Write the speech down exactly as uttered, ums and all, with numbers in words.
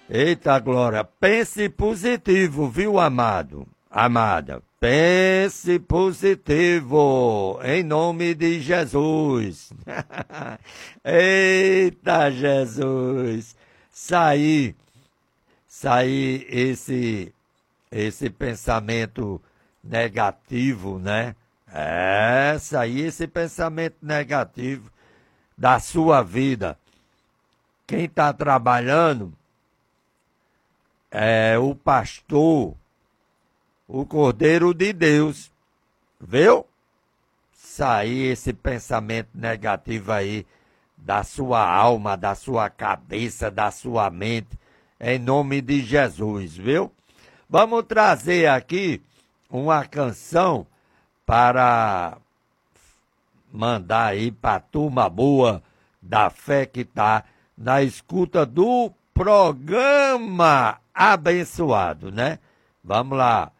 Eita glória, pense positivo, viu, amado? Amada, pense positivo, em nome de Jesus. Eita Jesus, sair, sair esse, esse pensamento negativo, né? É, sair esse pensamento negativo da sua vida. Quem está trabalhando é o pastor, o Cordeiro de Deus, viu? Sair esse pensamento negativo aí da sua alma, da sua cabeça, da sua mente, em nome de Jesus, viu? Vamos trazer aqui uma canção para mandar aí para a turma boa da fé que está na escuta do programa abençoado, né? Vamos lá.